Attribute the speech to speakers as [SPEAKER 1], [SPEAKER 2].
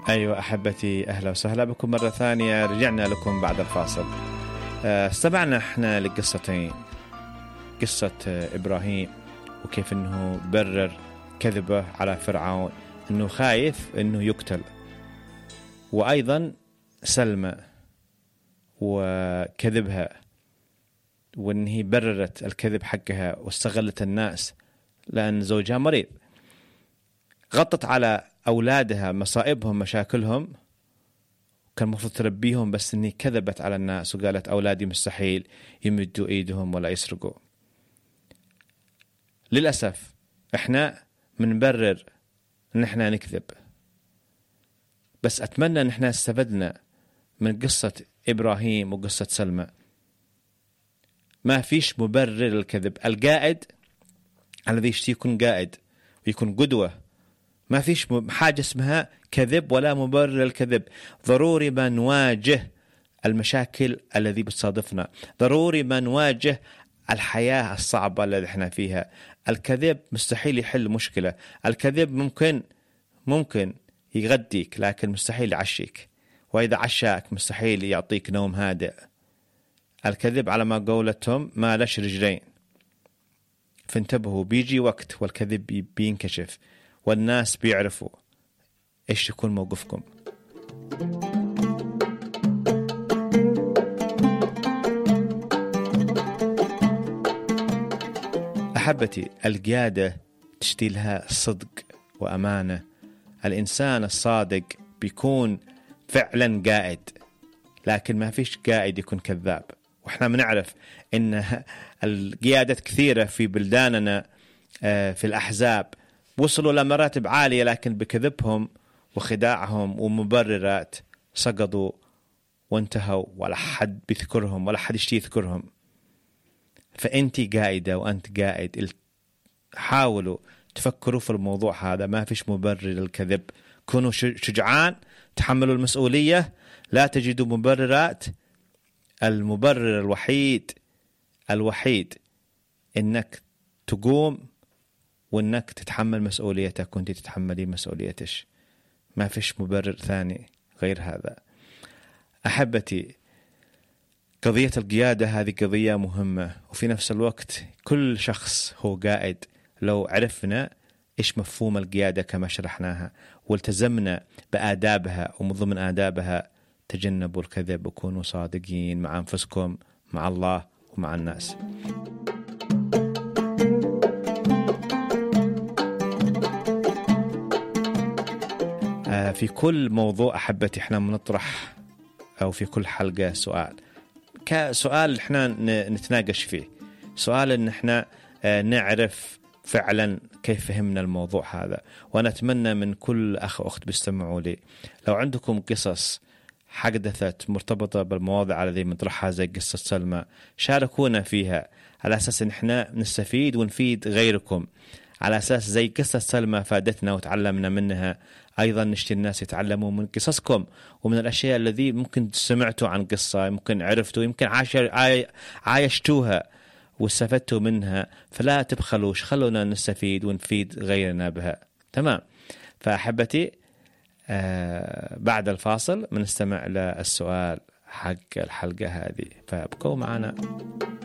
[SPEAKER 1] أيوة أحبتي، أهلا وسهلا بكم مرة ثانية. رجعنا لكم بعد الفاصل. استمعنا احنا لقصتين، قصة إبراهيم وكيف أنه برر كذبه على فرعون أنه خايف أنه يقتل، وأيضا سلمى وكذبها وأنه بررت الكذب حقها واستغلت الناس لأن زوجها مريض، غطت على أولادها مصائبهم مشاكلهم، كان المفروض تربيهم، بس إني كذبت على الناس وقالت أولادي مستحيل يمدوا إيدهم ولا يسرقوا. للأسف إحنا منبرر إن إحنا نكذب، بس أتمنى إن إحنا استفدنا من قصة إبراهيم وقصة سلمى. ما فيش مبرر للكذب. القائد الذي يشتي يكون قائد ويكون قدوة. ما فيش حاجة اسمها كذب ولا مبرر للكذب. ضروري ما نواجه المشاكل الذي بتصادفنا، ضروري ما نواجه الحياة الصعبة التي احنا فيها. الكذب مستحيل يحل مشكلة. الكذب ممكن يغديك لكن مستحيل يعشيك، وإذا عشاك مستحيل يعطيك نوم هادئ. الكذب على ما قولتهم ما لش رجلين، فانتبهوا، بيجي وقت والكذب بينكشف والناس بيعرفوا إيش يكون موقفكم. أحبتي، القيادة تشتي لها صدق وأمانة. الإنسان الصادق بيكون فعلا قائد، لكن ما فيش قائد يكون كذاب. وإحنا بنعرف إن القيادات كثيرة في بلداننا في الأحزاب وصلوا لمراتب عالية، لكن بكذبهم وخداعهم ومبررات سقطوا وانتهوا، ولا حد بيذكرهم ولا حد يشتي يذكرهم. فأنت قائدة وأنت قائد، حاولوا تفكروا في الموضوع هذا. ما فيش مبرر للكذب. كونوا شجعان، تحملوا المسؤولية، لا تجدوا مبررات. المبرر الوحيد إنك تقوم وإنك تتحمل مسؤوليتك وإنت تتحملي مسؤوليتش. ما فيش مبرر ثاني غير هذا. أحبتي، قضية القيادة هذه قضية مهمة، وفي نفس الوقت كل شخص هو قائد. لو عرفنا إيش مفهوم القيادة كما شرحناها والتزمنا بآدابها، ومن ضمن آدابها تجنبوا الكذب وكونوا صادقين مع أنفسكم، مع الله ومع الناس. في كل موضوع أحبتي إحنا بنطرح، أو في كل حلقة سؤال إحنا نتناقش فيه، سؤال إن إحنا نعرف فعلا كيف فهمنا الموضوع هذا. وأنا أتمنى من كل أخ وأخت بيستمعوا لي، لو عندكم قصص حدثت مرتبطة بالمواضيع التي مطرحها زي قصة سلمى، شاركونا فيها على أساس إن إحنا نستفيد ونفيد غيركم. على أساس زي قصة سلمى فادتنا وتعلمنا منها، أيضا نشتي الناس يتعلموا من قصصكم ومن الأشياء الذي ممكن سمعتوا عن قصة، ممكن عرفتوا، يمكن عايشتوها واستفدتوا منها. فلا تبخلوش، خلونا نستفيد ونفيد غيرنا بها. تمام. فأحبتي، بعد الفاصل بنستمع للسؤال حق الحلقة هذه، فابقوا معنا.